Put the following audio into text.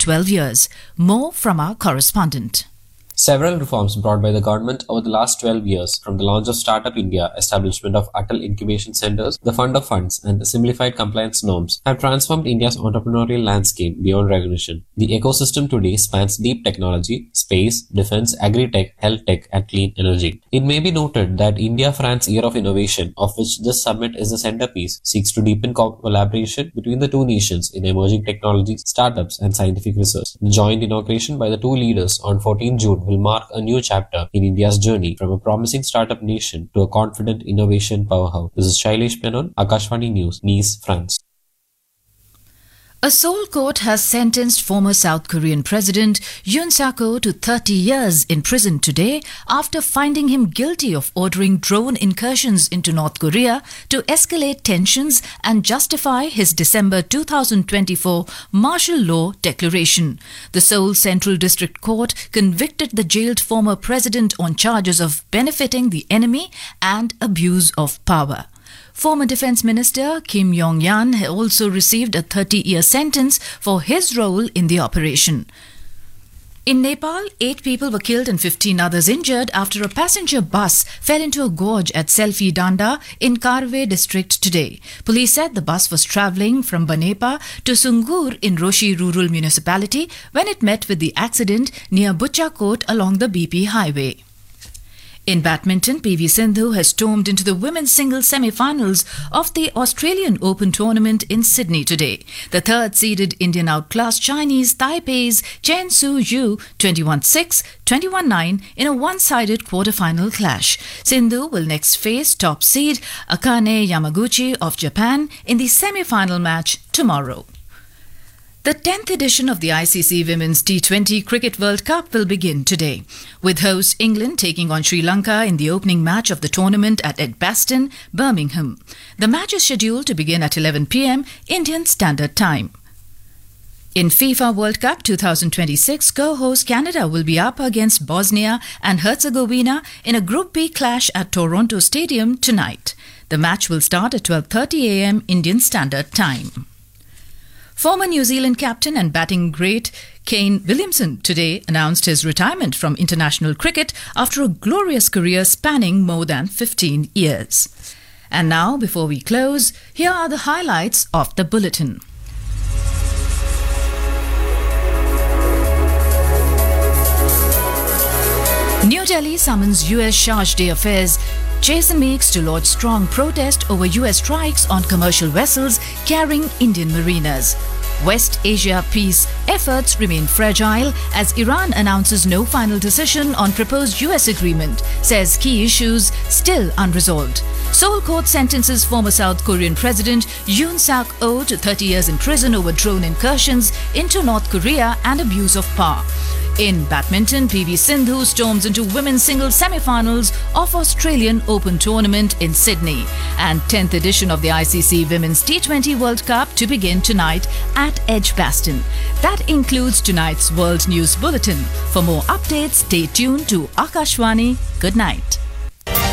12 years. More from our correspondent. Several reforms brought by the government over the last 12 years, from the launch of Startup India, establishment of Atal Incubation Centers, the Fund of Funds, and simplified compliance norms, have transformed India's entrepreneurial landscape beyond recognition. The ecosystem today spans deep technology, space, defense, agri-tech, health tech, and clean energy. It may be noted that India-France Year of Innovation, of which this summit is the centerpiece, seeks to deepen collaboration between the two nations in emerging technologies, startups, and scientific research. The joint inauguration by the two leaders on 14 June will mark a new chapter in India's journey from a promising startup nation to a confident innovation powerhouse. This is Shailesh Menon, Akashvani News, Nice, France. A Seoul court has sentenced former South Korean President Yoon Suk-yeol to 30 years in prison today after finding him guilty of ordering drone incursions into North Korea to escalate tensions and justify his December 2024 martial law declaration. The Seoul Central District Court convicted the jailed former president on charges of benefiting the enemy and abuse of power. Former Defence Minister Kim Yong-yan also received a 30-year sentence for his role in the operation. In Nepal, 8 people were killed and 15 others injured after a passenger bus fell into a gorge at Selfie Danda in Karve district today. Police said the bus was travelling from Banepa to Sungur in Roshi rural municipality when it met with the accident near Butchakot along the BP highway. In badminton, PV Sindhu has stormed into the women's singles semi-finals of the Australian Open tournament in Sydney today. The third-seeded Indian outclassed Chinese Taipei's Chen Su-yu 21-6, 21-9 in a one-sided quarter-final clash. Sindhu will next face top seed Akane Yamaguchi of Japan in the semi-final match tomorrow. The 10th edition of the ICC Women's T20 Cricket World Cup will begin today, with host England taking on Sri Lanka in the opening match of the tournament at Edgbaston, Birmingham. The match is scheduled to begin at 11 p.m. Indian Standard Time. In FIFA World Cup 2026, co-host Canada will be up against Bosnia and Herzegovina in a Group B clash at Toronto Stadium tonight. The match will start at 12:30 a.m. Indian Standard Time. Former New Zealand captain and batting great Kane Williamson today announced his retirement from international cricket after a glorious career spanning more than 15 years. And now, before we close, here are the highlights of the bulletin. New Delhi summons US Charge d'Affaires Jason Meeks to lodge strong protest over US strikes on commercial vessels carrying Indian mariners. West Asia peace efforts remain fragile as Iran announces no final decision on proposed US agreement, says key issues still unresolved. Seoul court sentences former South Korean President Yoon Suk-yeol to 30 years in prison over drone incursions into North Korea and abuse of power. In badminton, PV Sindhu storms into women's singles semi-finals of Australian Open tournament in Sydney. And 10th edition of the ICC Women's T20 World Cup to begin tonight at Edgbaston. That includes tonight's World News Bulletin. For more updates, stay tuned to Akashvani. Good night.